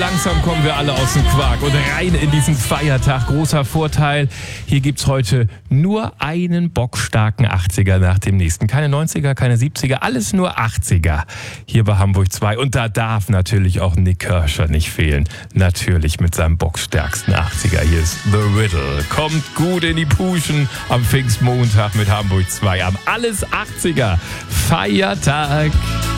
langsam kommen wir alle aus dem Quark und rein in diesen Feiertag. Großer Vorteil, hier gibt's heute nur einen bockstarken 80er nach dem nächsten. Keine 90er, keine 70er, alles nur 80er. Hier bei Hamburg 2. Und da darf natürlich auch Nik Kershaw nicht fehlen. Natürlich mit seinem bockstärksten 80er. Hier ist The Riddle. Kommt gut in die Puschen am Pfingstmontag mit Hamburg 2. Am alles 80er Feiertag.